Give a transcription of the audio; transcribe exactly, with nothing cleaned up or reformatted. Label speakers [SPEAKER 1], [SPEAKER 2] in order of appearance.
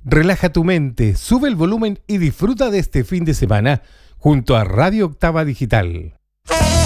[SPEAKER 1] Relaja tu mente, sube el volumen y disfruta de este fin de semana junto a Radio Octava Digital.